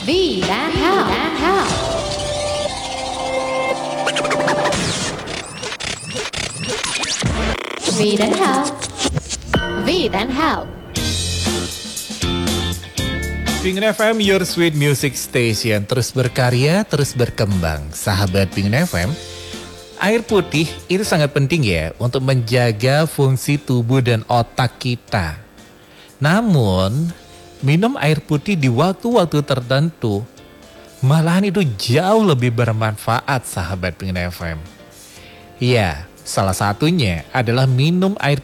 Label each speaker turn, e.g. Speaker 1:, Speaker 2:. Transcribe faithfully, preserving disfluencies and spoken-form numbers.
Speaker 1: Wie dan Hao. dan Hao. Wie dan Hao. Wie dan Hao.
Speaker 2: Pingin F M, your sweet music station. Terus berkarya, terus berkembang. Sahabat Pingin F M, air putih itu sangat penting ya untuk menjaga fungsi tubuh dan otak kita. Namun, minum air putih di waktu-waktu tertentu malahan itu jauh lebih bermanfaat, sahabat Pingin F M. Ya, salah satunya adalah minum air